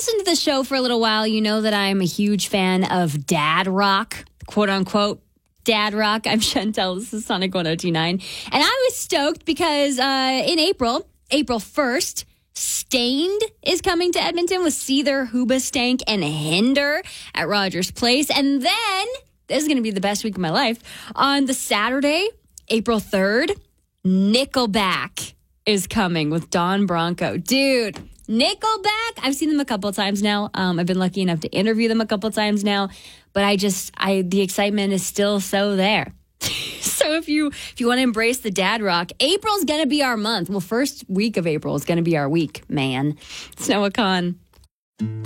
listened to the show for a little while, you know that I'm a huge fan of dad rock, quote unquote. Dad rock. I'm Chantel. This is Sonic 102.9. And I was stoked because in April 1st, Stained is coming to Edmonton with Seether, Hoobastank, and Hinder at Rogers Place. And then, this is going to be the best week of my life, on the Saturday, April 3rd, Nickelback is coming with Don Bronco. Dude, Nickelback, I've seen them a couple of times now. I've been lucky enough to interview them a couple of times now. But the excitement is still so there. So if you want to embrace the dad rock, April's going to be our month. Well, first week of April is going to be our week, man. It's Noah Khan.